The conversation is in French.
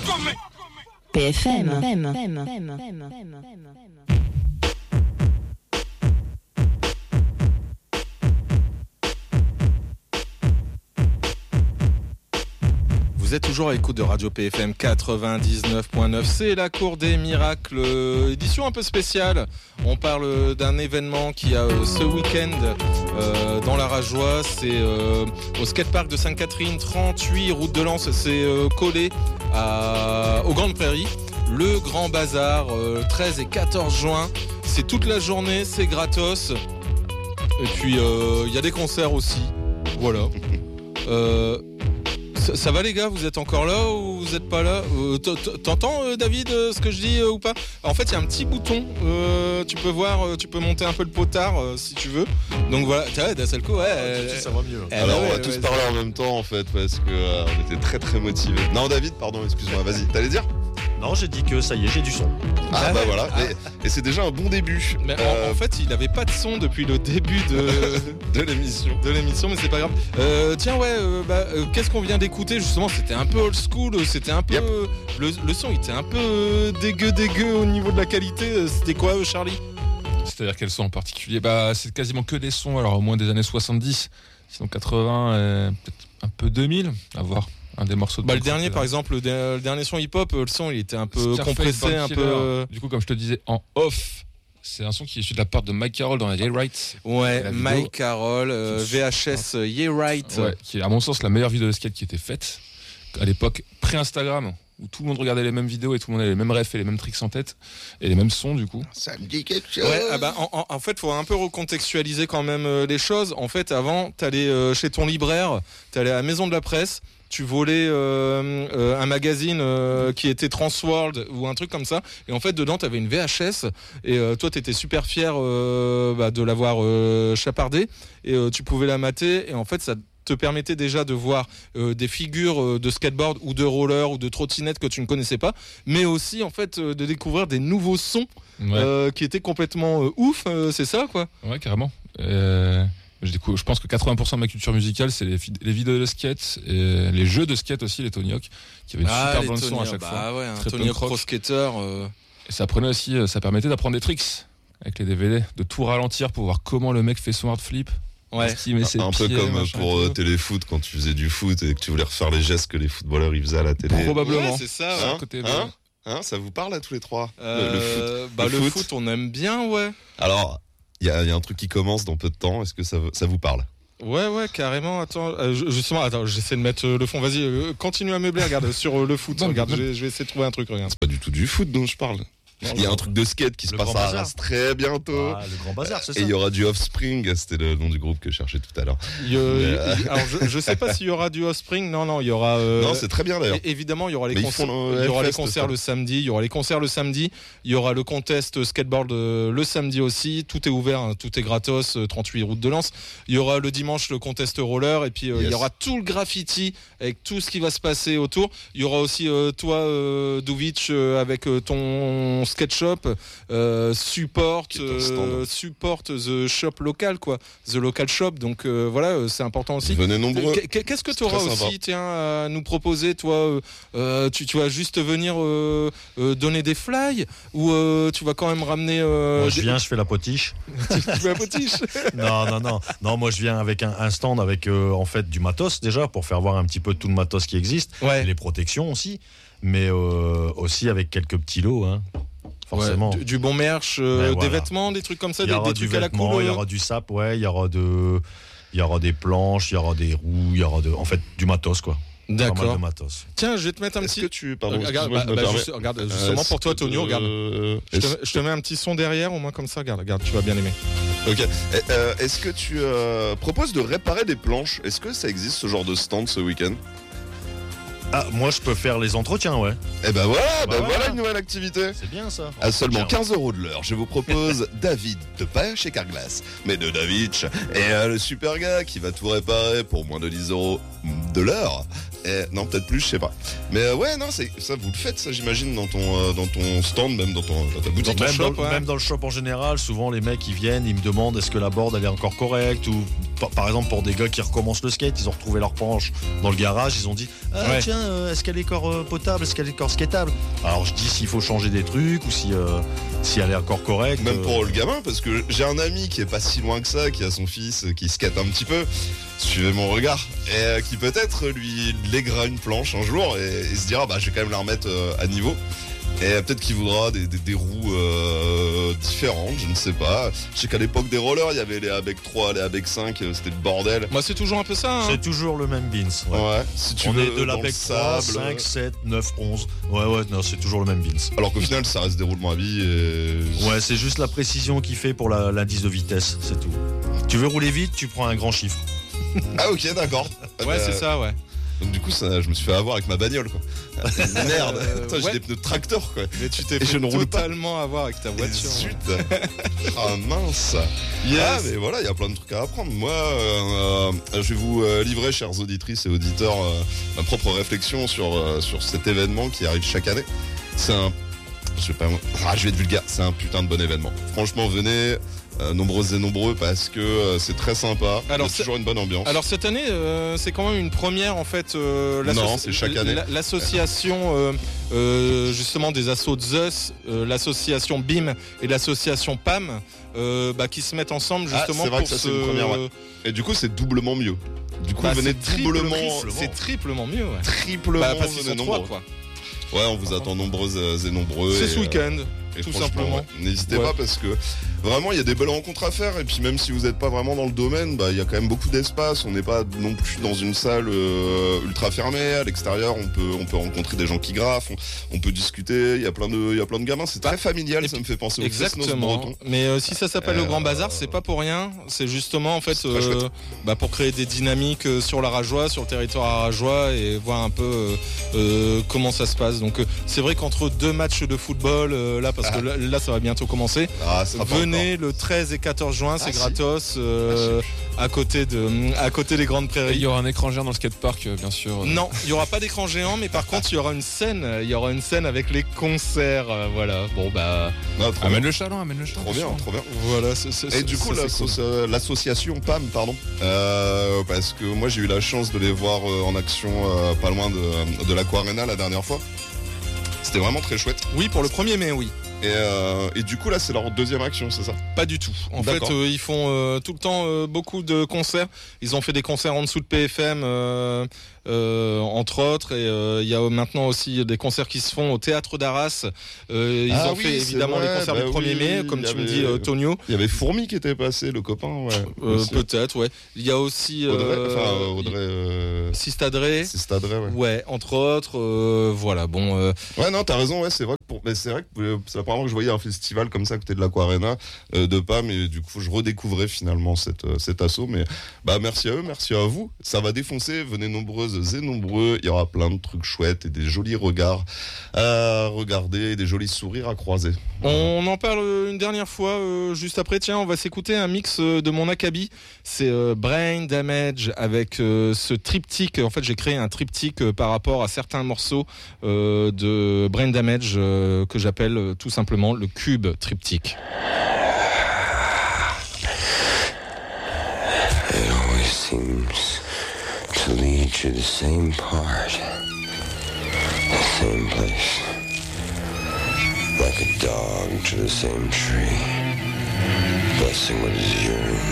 PFM. Vous êtes toujours à l'écoute de Radio PFM 99.9, c'est la Cour des Miracles, édition un peu spéciale. On parle d'un événement qui a ce week-end dans la Rajoie, c'est au skatepark de Sainte-Catherine, 38 route de Lens, c'est collé aux Grandes Prairies. Le Grand Bazar, 13 et 14 juin, c'est toute la journée, c'est gratos. Et puis il y a des concerts aussi, voilà. Ça va les gars, vous êtes encore là ou vous êtes pas là? T'entends David ce que je dis ou pas? En fait il y a un petit bouton, tu peux voir, tu peux monter un peu le potard si tu veux. Donc voilà, d'un seul coup ça va mieux. Alors on va tous parler en même temps en fait parce que on était très très motivés. Non David, pardon, excuse-moi, vas-y, t'allais dire? Non, j'ai dit que ça y est, j'ai du son. Ah bah voilà, et c'est déjà un bon début. Mais en fait, il avait pas de son depuis le début de l'émission, mais c'est pas grave. Tiens, qu'est-ce qu'on vient d'écouter justement? C'était un peu old school, c'était un peu le son, il était un peu dégueu au niveau de la qualité. C'était quoi, Charlie? C'est-à-dire quels sons en particulier? C'est quasiment que des sons, alors au moins des années 70, sinon 80, peut-être un peu 2000, à voir. Un des morceaux de le dernier par exemple, le dernier son hip-hop, le son il était un peu compressé, un peu. Du coup, comme je te disais en off, c'est un son qui est issu de la part de Mike Carroll dans la Yeah Right. Ouais, Mike Carroll, VHS Yeah Right. Ouais, qui est à mon sens la meilleure vidéo de skate qui était faite à l'époque pré-Instagram, où tout le monde regardait les mêmes vidéos et tout le monde avait les mêmes refs et les mêmes tricks en tête et les mêmes sons du coup. Ça me dit quelque chose. Ouais, en fait, faut un peu recontextualiser quand même les choses. En fait, avant, t'allais chez ton libraire, t'allais à la maison de la presse. Tu volais un magazine qui était Transworld ou un truc comme ça, et en fait dedans t'avais une VHS et toi t'étais super fier de l'avoir chapardé et tu pouvais la mater et en fait ça te permettait déjà de voir des figures de skateboard ou de roller ou de trottinette que tu ne connaissais pas, mais aussi en fait de découvrir des nouveaux sons qui étaient complètement ouf, c'est ça quoi. Ouais, carrément. Je pense que 80% de ma culture musicale, c'est les vidéos de skate et les jeux de skate aussi, les Tony Hawk, qui avaient une super bande son à chaque fois. Ouais, un Tony Hawk Pro Skater. Et ça permettait d'apprendre des tricks avec les DVD, de tout ralentir pour voir comment le mec fait son hard flip. Ouais. Un peu comme pour téléfoot quand tu faisais du foot et que tu voulais refaire les gestes que les footballeurs ils faisaient à la télé. Probablement. Ouais, c'est ça. Ça vous parle à tous les trois? Le foot, on aime bien, ouais. Alors. Il y a un truc qui commence dans peu de temps. Est-ce que ça vous parle? Ouais, carrément. Attends, j'essaie de mettre le fond. Vas-y, continue à meubler. Regarde, sur le foot. Regarde, je vais essayer de trouver un truc. Regarde. C'est pas du tout du foot dont je parle. Il y a un truc de skate qui se passe à Arras très bientôt. Le Grand Bazar, c'est ça. Et il y aura du Offspring, c'était le nom du groupe que je cherchais tout à l'heure. Alors je sais pas s'il y aura du Offspring. Non, il y aura. Non, c'est très bien d'ailleurs. Évidemment, il y aura les concerts. Il y aura les concerts le samedi. Il y aura les concerts le samedi. Il y aura le contest skateboard le samedi aussi. Tout est ouvert, hein, tout est gratos. 38 route de Lens. Il y aura le dimanche le contest roller et puis il y aura tout le graffiti avec tout ce qui va se passer autour. Il y aura aussi toi, Duvic, avec ton sketchup, support the shop local quoi, the local shop, donc voilà, c'est important aussi. Venez nombreux. Qu'est-ce que tu auras aussi à nous proposer toi? Tu vas juste venir donner des fly ou tu vas quand même ramener moi je viens, je fais la potiche. Tu fais la potiche? non, moi je viens avec un stand avec en fait du matos déjà pour faire voir un petit peu tout le matos qui existe, les protections aussi, mais aussi avec quelques petits lots, hein. Forcément. Ouais, du bon merch, des vêtements, des trucs comme ça, des trucs à la cool. Il y aura du sap, il y aura des planches, il y aura des roues, il y aura en fait du matos quoi. D'accord. Tiens, je vais te mettre un petit. Regarde, justement pour toi, Tonio, regarde. Je te mets un petit son derrière, au moins comme ça. Regarde, tu vas bien aimer. Ok. Est-ce que tu proposes de réparer des planches? Est-ce que ça existe ce genre de stand ce week-end? Ah, moi je peux faire les entretiens, ouais. Et voilà une nouvelle activité. C'est bien ça. À seulement 15 € de l'heure, je vous propose David, de pas chez Carglass, mais de David, et le super gars qui va tout réparer pour moins de 10 € de l'heure. Et, non, peut-être plus, je sais pas. Mais ça vous le faites, ça j'imagine, dans ton stand, même dans ta boutique. Même dans le shop en général, souvent les mecs ils viennent, ils me demandent est-ce que la board elle est encore correcte ou par exemple, pour des gars qui recommencent le skate, ils ont retrouvé leur planche dans le garage, ils ont dit tiens, est-ce qu'elle est encore potable, est-ce qu'elle est encore skatable? Alors je dis s'il faut changer des trucs ou si elle est encore correcte. Même pour le gamin, parce que j'ai un ami qui est pas si loin que ça, qui a son fils qui skate un petit peu, suivez mon regard, et qui peut-être lui lèguera une planche un jour et se dira je vais quand même la remettre à niveau. Et peut-être qu'il voudra des roues différentes, je ne sais pas. Je sais qu'à l'époque des rollers, il y avait les ABEC 3, les ABEC 5, c'était le bordel. Moi, c'est toujours un peu ça. C'est toujours le même beans. Ouais. Si tu on veux, est de l'ABEC 3, 5, 7, 9, 11. Ouais, non, c'est toujours le même beans. Alors qu'au final, ça reste des roulements à billes. Ouais, c'est juste la précision qu'il fait pour l'indice de vitesse, c'est tout. Tu veux rouler vite, tu prends un grand chiffre. Ah ok, d'accord. Ouais, c'est ça, ouais. Donc du coup, je me suis fait avoir avec ma bagnole, quoi. Merde, j'ai des pneus de tracteur, quoi. Mais tu t'es fait totalement avoir avec ta voiture. Zut. Ah mince. Yes. Mais voilà, il y a plein de trucs à apprendre. Moi, je vais vous livrer, chères auditrices et auditeurs, ma propre réflexion sur cet événement qui arrive chaque année. C'est je vais être vulgaire, c'est un putain de bon événement. Franchement, venez. Nombreuses et nombreux parce que c'est très sympa. Alors, il y a toujours une bonne ambiance. Alors cette année, c'est quand même une première en fait. Non, c'est chaque année. L'association justement des assos Zeus, l'association BIM et l'association PAM qui se mettent ensemble justement c'est vrai pour que ça, c'est une première, ouais. Et du coup, c'est doublement mieux. Du coup, venez doublement. C'est triplement mieux. Ouais. Triplement. Parce qu'ils sont 3, quoi. Ouais, on vous attend nombreuses et nombreux. C'est ce week-end. Et tout simplement. Ouais, n'hésitez pas parce que vraiment il y a des belles rencontres à faire et puis même si vous n'êtes pas vraiment dans le domaine, il y a quand même beaucoup d'espace. On n'est pas non plus dans une salle ultra fermée. À l'extérieur, on peut rencontrer des gens qui graffent, on peut discuter. Il y a plein de gamins. C'est très familial. Ça me fait penser au Fest-Noz breton. Mais si ça s'appelle le Grand Bazar, c'est pas pour rien. C'est justement en fait pour créer des dynamiques sur l'Arajois, sur le territoire arajois et voir un peu comment ça se passe. Donc c'est vrai qu'entre 2 matchs de football parce que là ça va bientôt commencer. Venez le 13 et 14 juin, c'est gratos à côté des Grandes Prairies. Et il y aura un écran géant dans le skatepark, bien sûr. Non, il n'y aura pas d'écran géant, mais par contre il y aura une scène. Il y aura une scène avec les concerts. Voilà. Bon amène le chaland, amène le chaland. Trop bien. Voilà. Et du coup l'association PAM, pardon, parce que moi j'ai eu la chance de les voir en action pas loin de l'Aqua-Arena la dernière fois. C'était vraiment très chouette. Oui, pour le 1er mai, oui. Et du coup là c'est leur deuxième action, c'est ça? Pas du tout. En fait ils font tout le temps beaucoup de concerts. Ils ont fait des concerts en dessous de PFM entre autres et il y a maintenant aussi des concerts qui se font au théâtre d'Arras. Ils ont fait évidemment les concerts du 1er mai comme tu me dis Tonio. Il y avait Fourmi qui était passé, le copain, peut-être, ouais. Il y a aussi Audrey Sistadré, ouais, entre autres voilà, bon ouais, non, t'as raison, ouais, c'est vrai que c'est la première fois que je voyais un festival comme ça à côté de l'Aqua-Arena de PAM et du coup je redécouvrais finalement cet assaut. Mais merci à eux, merci à vous, ça va défoncer, venez nombreuses et nombreux, il y aura plein de trucs chouettes et des jolis regards à regarder, des jolis sourires à croiser. On en parle une dernière fois juste après. Tiens, on va s'écouter un mix de mon Akabi, c'est Brain Damage avec ce triptyque. En fait j'ai créé un triptyque par rapport à certains morceaux de Brain Damage que j'appelle tout simplement le cube triptyque. It always seems to lead you to the same part, the same place, like a dog to the same tree, blessing what is yours.